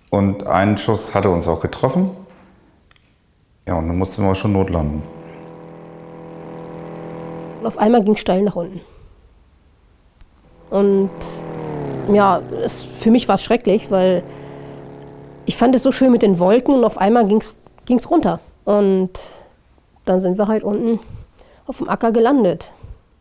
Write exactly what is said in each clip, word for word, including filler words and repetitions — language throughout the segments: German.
Und ein Schuss hatte uns auch getroffen. Ja, und dann mussten wir schon notlanden. Und auf einmal ging es steil nach unten. Und ja, es, für mich war es schrecklich, weil ich fand es so schön mit den Wolken und auf einmal ging es runter. Und dann sind wir halt unten auf dem Acker gelandet.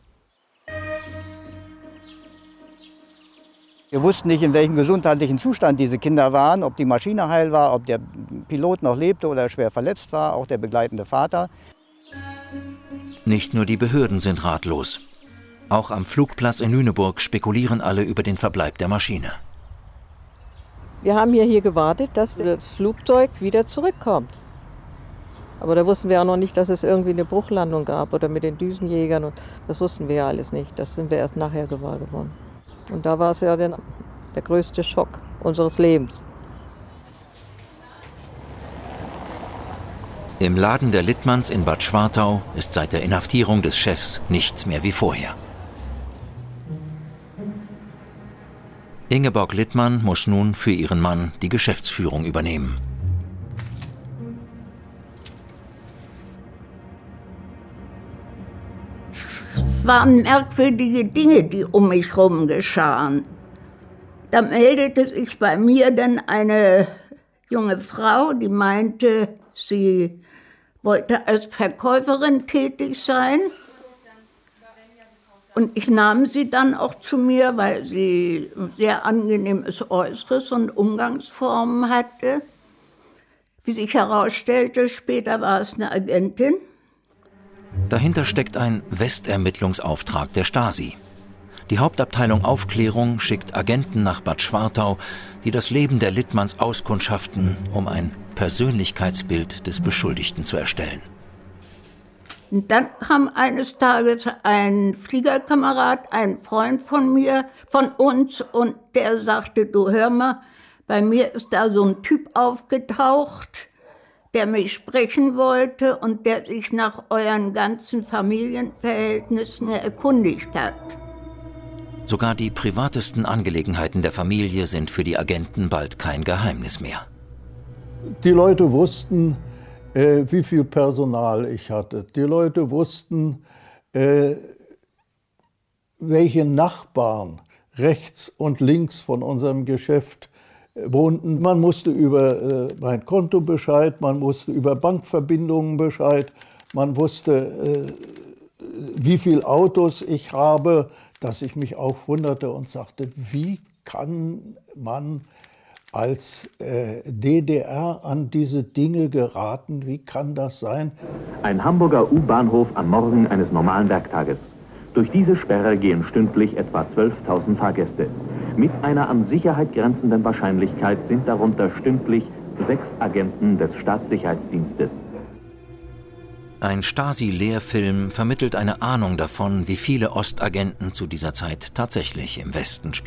Wir wussten nicht, in welchem gesundheitlichen Zustand diese Kinder waren, ob die Maschine heil war, ob der Pilot noch lebte oder schwer verletzt war, auch der begleitende Vater. Nicht nur die Behörden sind ratlos. Auch am Flugplatz in Lüneburg spekulieren alle über den Verbleib der Maschine. Wir haben ja hier gewartet, dass das Flugzeug wieder zurückkommt. Aber da wussten wir auch noch nicht, dass es irgendwie eine Bruchlandung gab oder mit den Düsenjägern. Und das wussten wir ja alles nicht. Das sind wir erst nachher gewahr geworden. Und da war es ja dann der größte Schock unseres Lebens. Im Laden der Littmanns in Bad Schwartau ist seit der Inhaftierung des Chefs nichts mehr wie vorher. Ingeborg Littmann muss nun für ihren Mann die Geschäftsführung übernehmen. Es waren merkwürdige Dinge, die um mich herum geschahen. Da meldete sich bei mir dann eine junge Frau, die meinte, sie wollte als Verkäuferin tätig sein. Und ich nahm sie dann auch zu mir, weil sie ein sehr angenehmes Äußeres und Umgangsformen hatte. Wie sich herausstellte, später war es eine Agentin. Dahinter steckt ein Westermittlungsauftrag der Stasi. Die Hauptabteilung Aufklärung schickt Agenten nach Bad Schwartau, die das Leben der Littmanns auskundschaften, um ein Persönlichkeitsbild des Beschuldigten zu erstellen. Und dann kam eines Tages ein Fliegerkamerad, ein Freund von mir, von uns, und der sagte, du hör mal, bei mir ist da so ein Typ aufgetaucht, der mich sprechen wollte und der sich nach euren ganzen Familienverhältnissen erkundigt hat. Sogar die privatesten Angelegenheiten der Familie sind für die Agenten bald kein Geheimnis mehr. Die Leute wussten, äh, wie viel Personal ich hatte. Die Leute wussten, äh, welche Nachbarn rechts und links von unserem Geschäft wohnten. Man musste über äh, mein Konto Bescheid, man wusste über Bankverbindungen Bescheid, man wusste, äh, wie viele Autos ich habe, dass ich mich auch wunderte und sagte, wie kann man als äh, D D R an diese Dinge geraten, wie kann das sein? Ein Hamburger U-Bahnhof am Morgen eines normalen Werktages. Durch diese Sperre gehen stündlich etwa zwölftausend Fahrgäste. Mit einer an Sicherheit grenzenden Wahrscheinlichkeit sind darunter stündlich sechs Agenten des Staatssicherheitsdienstes. Ein Stasi-Lehrfilm vermittelt eine Ahnung davon, wie viele Ostagenten zu dieser Zeit tatsächlich im Westen spielten.